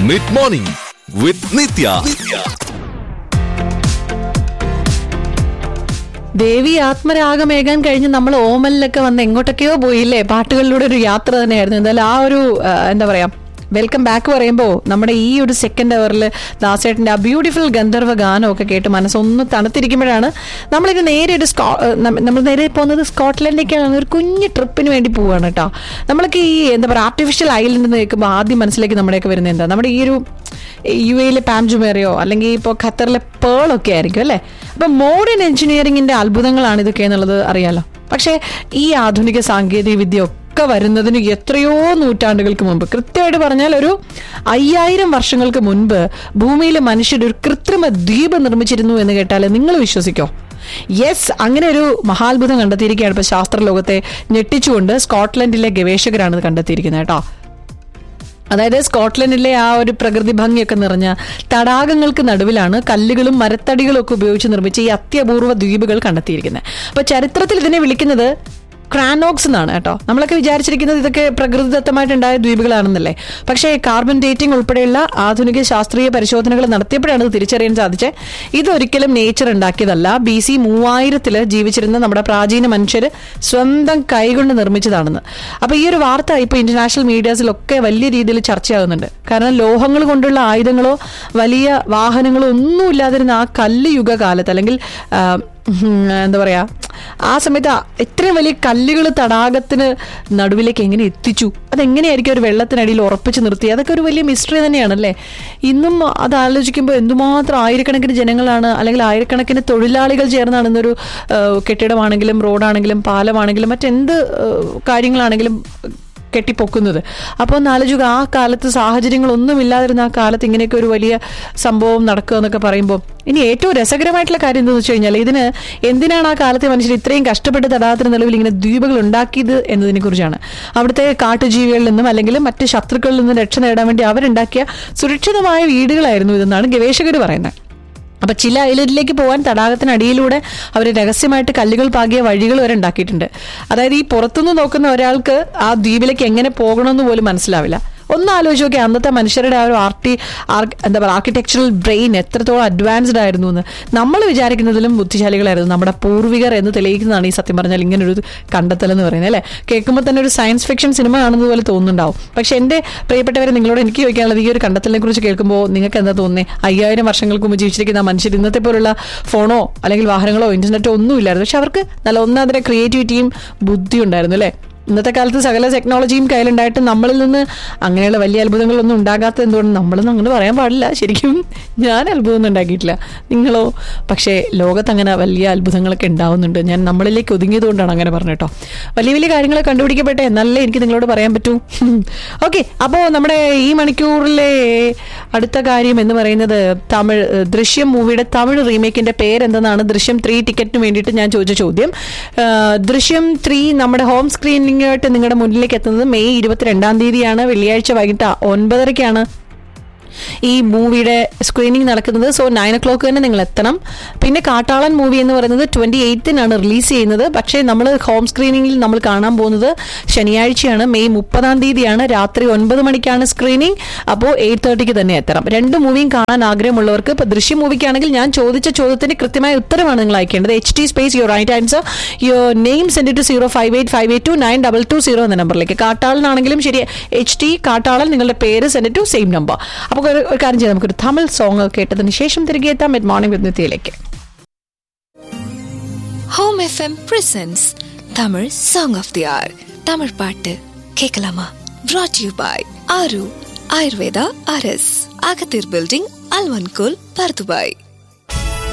Mid morning വിത്ത് നിത്യ. ദേവി ആത്മരാഗമേകാൻ കഴിഞ്ഞ് നമ്മൾ ഓമലിലൊക്കെ വന്ന് എങ്ങോട്ടൊക്കെയോ പോയില്ലേ. പാട്ടുകളിലൂടെ ഒരു യാത്ര തന്നെയായിരുന്നു. എന്തായാലും ആ ഒരു എന്താ പറയാ, വെൽക്കം ബാക്ക് പറയുമ്പോൾ നമ്മുടെ ഈ ഒരു സെക്കൻഡ് അവറിൽ ദാസേട്ടൻ്റെ ആ ബ്യൂട്ടിഫുൾ ഗന്ധർവ ഗാനമൊക്കെ കേട്ട് മനസ്സൊന്ന് തണുത്തിരിക്കുമ്പോഴാണ് നമ്മളിത് നേരെ ഒരു നമ്മൾ നേരെ പോകുന്നത് സ്കോട്ട്ലൻഡിലേക്കാണ്. ഒരു കുഞ്ഞ് ട്രിപ്പിന് വേണ്ടി പോവുകയാണ് കേട്ടോ. നമ്മൾക്ക് ഈ എന്താ പറയുക, ആർട്ടിഫിഷ്യൽ ഐലൻഡ് എന്ന് കേൾക്കുമ്പോൾ ആദ്യം മനസ്സിലേക്ക് നമ്മുടെയൊക്കെ വരുന്നത് എന്താ, നമ്മുടെ ഈ ഒരു UAE പാംജുമേറിയോ അല്ലെങ്കിൽ ഇപ്പോൾ ഖത്തറിലെ പേളൊക്കെ ആയിരിക്കും അല്ലേ. അപ്പം മോഡേൺ എഞ്ചിനീയറിംഗിന്റെ അത്ഭുതങ്ങളാണ് ഇതൊക്കെ എന്നുള്ളത് അറിയാലോ. പക്ഷേ ഈ ആധുനിക സാങ്കേതിക വിദ്യ ഒക്കെ വരുന്നതിന് എത്രയോ നൂറ്റാണ്ടുകൾക്ക് മുമ്പ്, കൃത്യമായിട്ട് പറഞ്ഞാൽ ഒരു 5000 വർഷങ്ങൾക്ക് മുൻപ് ഭൂമിയിലെ മനുഷ്യർ ഒരു കൃത്രിമ ദ്വീപ് നിർമ്മിച്ചിരുന്നു എന്ന് കേട്ടാൽ നിങ്ങൾ വിശ്വസിക്കോ? യെസ്, അങ്ങനെ ഒരു മഹാത്ഭുതം കണ്ടെത്തിയിരിക്കുകയാണ് ഇപ്പോൾ ശാസ്ത്രലോകത്തെ ഞെട്ടിച്ചുകൊണ്ട് സ്കോട്ട്ലൻഡിലെ ഗവേഷകരാണ് ഇത് കണ്ടെത്തിയിരിക്കുന്നത് കേട്ടോ. അതായത് സ്കോട്ട്ലൻഡിലെ ആ ഒരു പ്രകൃതി ഭംഗിയൊക്കെ നിറഞ്ഞ തടാകങ്ങൾക്ക് നടുവിലാണ് കല്ലുകളും മരത്തടികളും ഒക്കെ ഉപയോഗിച്ച് നിർമ്മിച്ച ഈ അത്യപൂർവ്വ ദ്വീപുകൾ കണ്ടെത്തിയിരിക്കുന്നത്. അപ്പൊ ചരിത്രത്തിൽ ഇതിനെ വിളിക്കുന്നത് ക്രാനോക്സ് എന്നാണ് കേട്ടോ. നമ്മളൊക്കെ വിചാരിച്ചിരിക്കുന്നത് ഇതൊക്കെ പ്രകൃതിദത്തമായിട്ടുണ്ടായ ദ്വീപുകളാണെന്നല്ലേ. പക്ഷേ കാർബൺ ഡേറ്റിംഗ് ഉൾപ്പെടെയുള്ള ആധുനിക ശാസ്ത്രീയ പരിശോധനകൾ നടത്തിയപ്പോഴാണ് ഇത് തിരിച്ചറിയാൻ സാധിച്ചത്. ഇതൊരിക്കലും നേച്ചർ ഉണ്ടാക്കിയതല്ല. BC 3000 ജീവിച്ചിരുന്ന നമ്മുടെ പ്രാചീന മനുഷ്യർ സ്വന്തം കൈകൊണ്ട് നിർമ്മിച്ചതാണെന്ന്. അപ്പൊ ഈ ഒരു വാർത്ത ഇപ്പൊ ഇന്റർനാഷണൽ മീഡിയാസിലൊക്കെ വലിയ രീതിയിൽ ചർച്ചയാകുന്നുണ്ട്. കാരണം ലോഹങ്ങൾ കൊണ്ടുള്ള ആയുധങ്ങളോ വലിയ വാഹനങ്ങളോ ഒന്നും ഇല്ലാതിരുന്ന ആ കല്ല് യുഗ കാലത്ത്, അല്ലെങ്കിൽ എന്താ പറയാ, ആ സമയത്ത് ഇത്രയും വലിയ കല്ലുകൾ തടാകത്തിന് നടുവിലേക്ക് എങ്ങനെ എത്തിച്ചു, അതെങ്ങനെയായിരിക്കും ഒരു വെള്ളത്തിനടിയിൽ ഉറപ്പിച്ച് നിർത്തി, അതൊക്കെ ഒരു വലിയ മിസ്റ്ററി തന്നെയാണല്ലേ. ഇന്നും അത് ആലോചിക്കുമ്പോൾ എന്തുമാത്രം ആയിരക്കണക്കിന് ജനങ്ങളാണ്, അല്ലെങ്കിൽ ആയിരക്കണക്കിന് തൊഴിലാളികൾ ചേർന്നാണ് ഇന്നൊരു കെട്ടിടമാണെങ്കിലും റോഡാണെങ്കിലും പാലമാണെങ്കിലും മറ്റെന്ത് കാര്യങ്ങളാണെങ്കിലും കെട്ടിപ്പൊക്കുന്നത്. അപ്പോൾ ഒന്ന് ആലോചിക്കുക, ആ കാലത്ത് സാഹചര്യങ്ങളൊന്നും ഇല്ലാതിരുന്ന ആ കാലത്ത് ഇങ്ങനെയൊക്കെ ഒരു വലിയ സംഭവം നടക്കുക എന്നൊക്കെ പറയുമ്പോൾ. ഇനി ഏറ്റവും രസകരമായിട്ടുള്ള കാര്യം എന്താണെന്ന് വെച്ച് കഴിഞ്ഞാൽ, ഇതിന് എന്തിനാണ് ആ കാലത്തെ മനുഷ്യർ ഇത്രയും കഷ്ടപ്പെട്ട് തടാകത്തിന് നിലവിൽ ഇങ്ങനെ ദ്വീപുകൾ ഉണ്ടാക്കിയത് എന്നതിനെ കുറിച്ചാണ്. അവിടുത്തെ കാട്ടുജീവികളിൽ നിന്നും അല്ലെങ്കിൽ മറ്റ് ശത്രുക്കളിൽ നിന്നും രക്ഷ നേടാൻ വേണ്ടി അവരുണ്ടാക്കിയ സുരക്ഷിതമായ വീടുകളായിരുന്നു ഇതെന്നാണ് ഗവേഷകർ പറയുന്നത്. അപ്പൊ ചില ഐലൻഡിലേക്ക് പോകാൻ തടാകത്തിനടിയിലൂടെ അവർ രഹസ്യമായിട്ട് കല്ലുകൾ പാകിയ വഴികൾ വരെ ഉണ്ടാക്കിയിട്ടുണ്ട്. അതായത് ഈ പുറത്തുനിന്ന് നോക്കുന്ന ഒരാൾക്ക് ആ ദ്വീപിലേക്ക് എങ്ങനെ പോകണമെന്ന് പോലും മനസ്സിലാവില്ല. ഒന്ന് ആലോചിച്ച് നോക്കിയാൽ അന്നത്തെ മനുഷ്യരുടെ ആ ഒരു എന്താ പറയുക, ആർക്കിടെക്ചറൽ ബ്രെയിൻ എത്രത്തോളം അഡ്വാൻസ്ഡ് ആയിരുന്നു എന്ന്. നമ്മൾ വിചാരിക്കുന്നതിലും ബുദ്ധിശാലികളായിരുന്നു നമ്മുടെ പൂർവികർ എന്ന് തെളിയിക്കുന്നതാണ് ഈ സത്യം പറഞ്ഞാൽ ഇങ്ങനൊരു കണ്ടെത്തൽ എന്ന് പറയുന്നത് അല്ലേ. കേൾക്കുമ്പോൾ തന്നെ ഒരു സയൻസ് ഫിക്ഷൻ സിനിമ കാണുന്നത് പോലെ തോന്നുന്നുണ്ടാവും. പക്ഷെ എൻ്റെ പ്രിയപ്പെട്ടവരെ, നിങ്ങളോട് എനിക്ക് ചോദിക്കാനുള്ളത്, ഈ ഒരു കണ്ടെത്തലിനെ കുറിച്ച് കേൾക്കുമ്പോൾ നിങ്ങൾക്ക് എന്താ തോന്നുന്നത്? 5000 വർഷങ്ങൾക്ക് മുമ്പ് ജീവിച്ചിരിക്കുന്ന മനുഷ്യർ ഇന്നത്തെ പോലുള്ള ഫോണോ അല്ലെങ്കിൽ വാഹനങ്ങളോ ഇന്റർനെറ്റോ ഒന്നും ഇല്ലായിരുന്നു. പക്ഷെ അവർക്ക് നല്ല ഒന്നാതിരെ ക്രിയേറ്റിവിറ്റിയും ബുദ്ധി ഉണ്ടായിരുന്നു അല്ലേ. ഇന്നത്തെ കാലത്ത് സകല ടെക്നോളജിയും കയ്യിലുണ്ടായിട്ട് നമ്മളിൽ നിന്ന് അങ്ങനെയുള്ള വലിയ അത്ഭുതങ്ങളൊന്നും ഉണ്ടാകാത്ത എന്തുകൊണ്ട് നമ്മളൊന്നും അങ്ങനെ പറയാൻ പാടില്ല. ശരിക്കും ഞാൻ അത്ഭുതമൊന്നും ഉണ്ടാക്കിയിട്ടില്ല, നിങ്ങളോ? പക്ഷേ ലോകത്ത് അങ്ങനെ വലിയ അത്ഭുതങ്ങളൊക്കെ ഉണ്ടാവുന്നുണ്ട്. ഞാൻ നമ്മളിലേക്ക് ഒതുങ്ങിയത് കൊണ്ടാണ് അങ്ങനെ പറഞ്ഞിട്ടോ. വലിയ വലിയ കാര്യങ്ങൾ കണ്ടുപിടിക്കപ്പെട്ടെ എന്നല്ലേ എനിക്ക് നിങ്ങളോട് പറയാൻ പറ്റൂ. ഓക്കെ, അപ്പോൾ നമ്മുടെ ഈ മണിക്കൂറിലെ അടുത്ത കാര്യം എന്ന് പറയുന്നത് ദൃശ്യം മൂവിയുടെ തമിഴ് റീമേക്കിന്റെ പേരെന്തെന്നാണ്. ദൃശ്യം 3 ടിക്കറ്റിന് വേണ്ടിയിട്ട് ഞാൻ ചോദിച്ച ചോദ്യം. ദൃശ്യം 3 നമ്മുടെ ഹോം സ്ക്രീനിങ് ആയിട്ട് നിങ്ങളുടെ മുന്നിലേക്ക് എത്തുന്നത് May 22 വെള്ളിയാഴ്ച വൈകിട്ട് 9:30 ഈ മൂവിയുടെ സ്ക്രീനിങ് നടക്കുന്നത്. സോ 9 o'clock തന്നെ നിങ്ങൾ എത്തണം. പിന്നെ കാട്ടാളൻ മൂവി എന്ന് പറയുന്നത് 28 റിലീസ് ചെയ്യുന്നത്. പക്ഷേ നമ്മൾ ഹോം സ്ക്രീനിങ്ങിൽ നമ്മൾ കാണാൻ പോകുന്നത് ശനിയാഴ്ചയാണ്, May 30 രാത്രി 9 മണിക്കാണ് സ്ക്രീനിങ്. അപ്പോൾ 8:30 തന്നെ എത്തണം. രണ്ട് മൂവിയും കാണാൻ ആഗ്രഹമുള്ളവർക്ക്, ഇപ്പോൾ ദൃശ്യം മൂവിക്കാണെങ്കിൽ ഞാൻ ചോദിച്ച ചോദ്യത്തിന് കൃത്യമായ ഉത്തരമാണ് നിങ്ങൾ അയക്കേണ്ടത്. HT space your right answer, your name send to 058582922 എന്ന നമ്പറിലേക്ക്. കാട്ടാളനാണെങ്കിലും ശരി, HT കാട്ടാളൻ, നിങ്ങളുടെ പേര് സെൻഡ് ടു സെയിം നമ്പർ. അപ്പോൾ ഒരു കാര്യം ചെയ്യാം, നമുക്കൊരു തമിഴ് സോങ് കേട്ടതിന് ശേഷം തിരികെ എത്താം mid morning with നിത്യയിലേക്ക്. Home FM presents Tamil song of they are. Tamil பாட்டு கேட்கலாமா? brought you by ஆரு ஆயுர்வேதா RS, அகத்தீர் பில்டிங், அல்வன்கோல், பர்துபாய்.